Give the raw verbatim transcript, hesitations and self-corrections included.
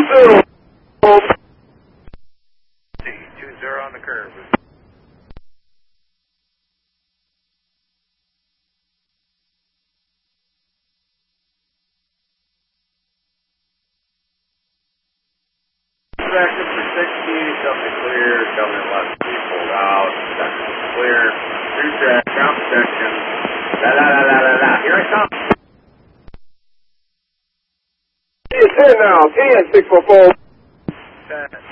zero. two zero on the curve. Active for sixty, coming clear, coming left, pulled out, section clear, through track, ground protection, la la la la la la, here I come. ten now, ten, six four four. ten.